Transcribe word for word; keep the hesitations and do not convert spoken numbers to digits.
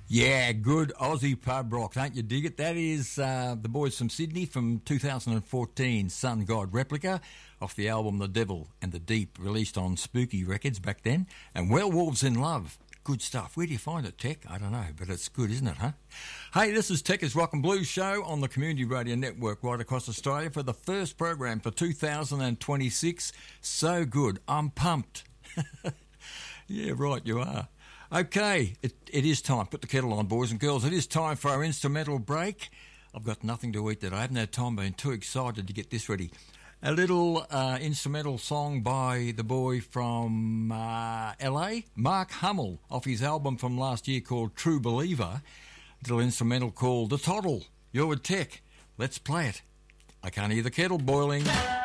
Yeah, good Aussie pub rock, don't you dig it? That is uh, the boys from Sydney from two thousand fourteen, Sun God Replica, off the album The Devil and the Deep, released on Spooky Records back then, and Werewolves in Love. Good stuff. Where do you find it, Tech? I don't know, but it's good, isn't it, huh? Hey, this is Tech's Rock and Blues Show on the Community Radio Network right across Australia for the first program for two thousand twenty-six. So good. I'm pumped. Yeah, right, you are. Okay, it, it is time. Put the kettle on, boys and girls. It is time for our instrumental break. I've got nothing to eat that. I haven't had time. Been too excited to get this ready. A little uh, instrumental song by the boy from uh, L A, Mark Hummel, off his album from last year called True Believer. A little instrumental called The Toddle. You're with Tech. Let's play it. I can't hear the kettle boiling.